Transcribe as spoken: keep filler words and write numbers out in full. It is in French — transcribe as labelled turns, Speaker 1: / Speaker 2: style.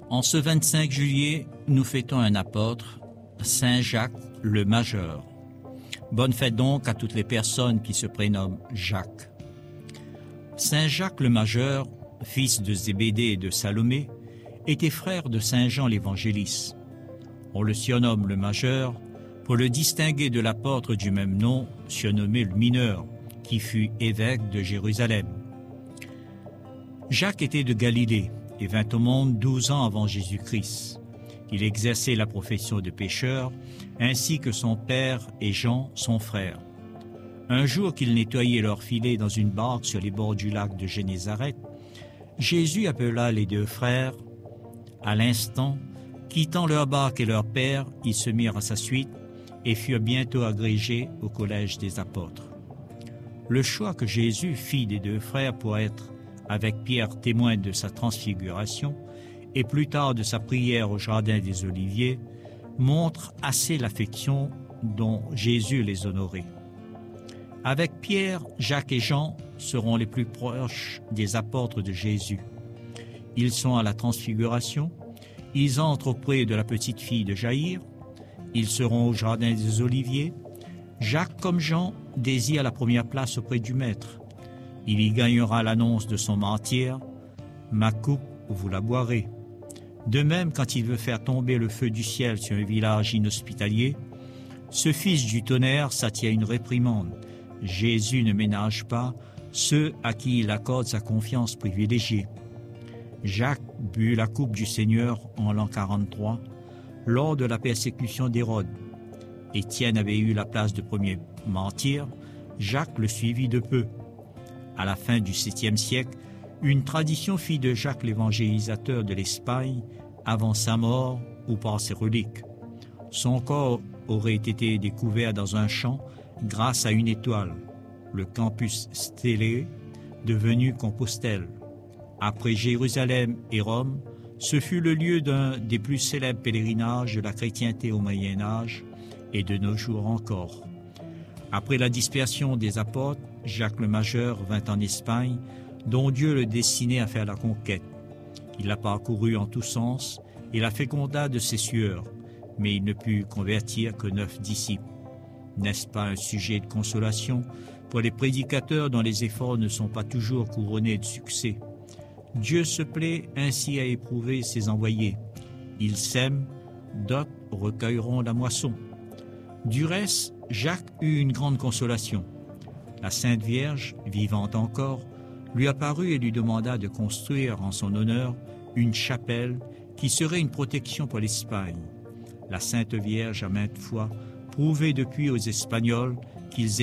Speaker 1: En ce vingt-cinq juillet, nous fêtons un apôtre, Saint Jacques le Majeur. Bonne fête donc à toutes les personnes qui se prénomment Jacques. Saint Jacques le Majeur, fils de Zébédée et de Salomé, était frère de Saint Jean l'Évangéliste. On le surnomme le Majeur pour le distinguer de l'apôtre du même nom, surnommé le Mineur, qui fut évêque de Jérusalem. Jacques était de Galilée et vint au monde douze ans avant Jésus-Christ. Il exerçait la profession de pêcheur, ainsi que son père et Jean, son frère. Un jour qu'ils nettoyaient leurs filets dans une barque sur les bords du lac de Génézareth, Jésus appela les deux frères. À l'instant, quittant leur barque et leur père, ils se mirent à sa suite et furent bientôt agrégés au collège des apôtres. Le choix que Jésus fit des deux frères pour être, avec Pierre, témoin de sa transfiguration et plus tard de sa prière au jardin des Oliviers, montre assez l'affection dont Jésus les honorait. Avec Pierre, Jacques et Jean seront les plus proches des apôtres de Jésus. Ils sont à la transfiguration, ils entrent auprès de la petite fille de Jaïr, ils seront au jardin des Oliviers. Jacques, comme Jean, désire la première place auprès du Maître. Il y gagnera l'annonce de son martyre, « Ma coupe, vous la boirez ». De même, quand il veut faire tomber le feu du ciel sur un village inhospitalier, ce fils du tonnerre s'attire une réprimande. Jésus ne ménage pas ceux à qui il accorde sa confiance privilégiée. Jacques but la coupe du Seigneur en l'an quarante-trois, lors de la persécution d'Hérode. Étienne avait eu la place de premier martyr, Jacques le suivit de peu. À la fin du septième siècle, une tradition fit de Jacques l'évangélisateur de l'Espagne avant sa mort ou par ses reliques. Son corps aurait été découvert dans un champ grâce à une étoile, le Campus Stellae, devenu Compostelle. Après Jérusalem et Rome, ce fut le lieu d'un des plus célèbres pèlerinages de la chrétienté au Moyen Âge et de nos jours encore. Après la dispersion des apôtres, Jacques le Majeur vint en Espagne, dont Dieu le destinait à faire la conquête. Il la parcourut en tous sens et la féconda de ses sueurs, mais il ne put convertir que neuf disciples. N'est-ce pas un sujet de consolation pour les prédicateurs dont les efforts ne sont pas toujours couronnés de succès? Dieu se plaît ainsi à éprouver ses envoyés. Ils sèment, d'autres recueilleront la moisson. Du reste, Jacques eut une grande consolation. La Sainte Vierge, vivante encore, lui apparut et lui demanda de construire en son honneur une chapelle qui serait une protection pour l'Espagne. La Sainte Vierge a maintes fois prouvé depuis aux Espagnols qu'ils